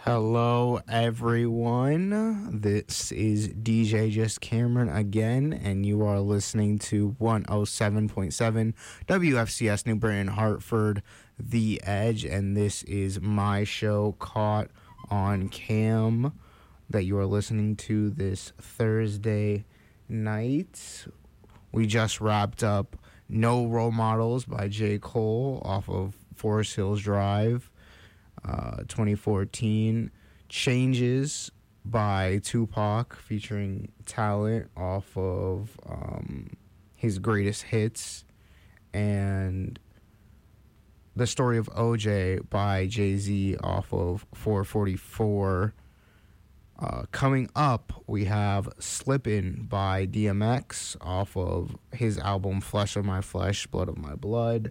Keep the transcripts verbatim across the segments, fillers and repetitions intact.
Hello, everyone. This is D J Just Cameron again, and you are listening to one oh seven point seven W F C S New Britain, Hartford, The Edge, and this is my show, Caught on Cam, that you are listening to this Thursday night. We just wrapped up No Role Models by J. Cole off of Forest Hills Drive. Uh, twenty fourteen, Changes by Tupac featuring Talent off of um, his greatest hits, and The Story of O J by Jay-Z off of four forty-four. Uh, coming up, we have Slippin' by D M X off of his album Flesh of My Flesh, Blood of My Blood,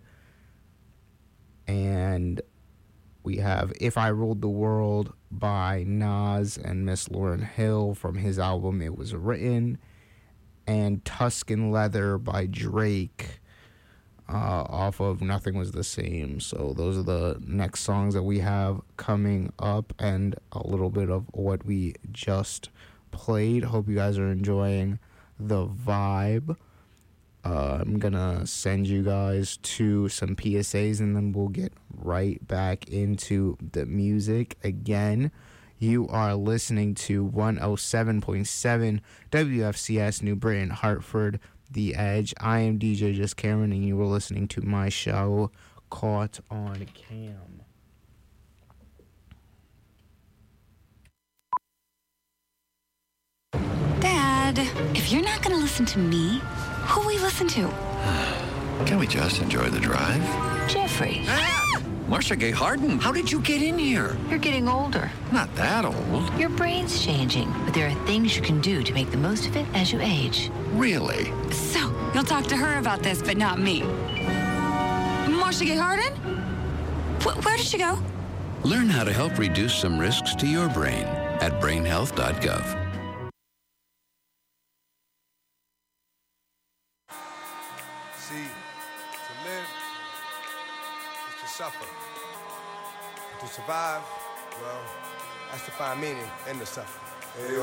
and we have If I Ruled the World by Nas and Miss Lauryn Hill from his album It Was Written, and Tuscan Leather by Drake uh, off of Nothing Was the Same. So those are the next songs that we have coming up, and a little bit of what we just played. Hope you guys are enjoying the vibe. Uh, I'm going to send you guys to some P S As, and then we'll get right back into the music again. You are listening to one oh seven point seven W F C S New Britain, Hartford, The Edge. I am D J Just Cameron, and you were listening to my show, Caught on Cam. Dad, if you're not going to listen to me, who will we listen to? Can we just enjoy the drive? Jeffrey. Ah! Marcia Gay Harden, how did you get in here? You're getting older. Not that old. Your brain's changing, but there are things you can do to make the most of it as you age. Really? So, you'll talk to her about this, but not me. Marcia Gay Harden? Wh- where did she go? Learn how to help reduce some risks to your brain at brain health dot gov. See, to live is to suffer. And to survive, well, that's to find meaning in the suffering. Hey,